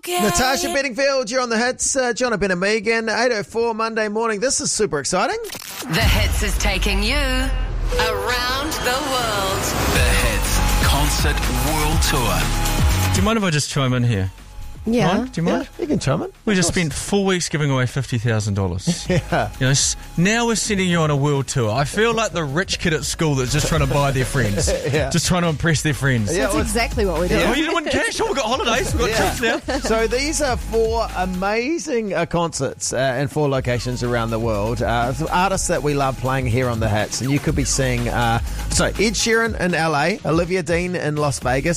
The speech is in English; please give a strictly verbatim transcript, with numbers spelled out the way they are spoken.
Okay. Natasha Bedingfield, you're on the hits. Uh, Jonathan and Megan, eight oh four Monday morning. This is super exciting. The Hits is taking you around the world. The Hits Concert World Tour. Do you mind if I just chime in here? Yeah. Mind? Do you mind? Yeah, you can chime in. We just spent four weeks giving away fifty thousand dollars. Yeah. You know, s- now we're sending you on a world tour. I feel like the rich kid at school that's just trying to buy their friends. Yeah. Just trying to impress their friends. Yeah, That's well, exactly what we do. Oh, you didn't want cash? Oh, we've got holidays. We've got Yeah. trips now. So these are four amazing uh, concerts uh, in four locations around the world. Uh, artists that we love playing here on the Hits. And you could be seeing, uh, so Ed Sheeran in L A, Olivia Dean in Las Vegas,